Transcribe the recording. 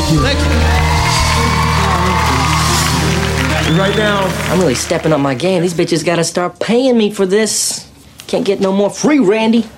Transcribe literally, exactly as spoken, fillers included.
you. Thank you. Right now, I'm really stepping up my game. These bitches gotta start paying me for this. Can't get no more free, Randy.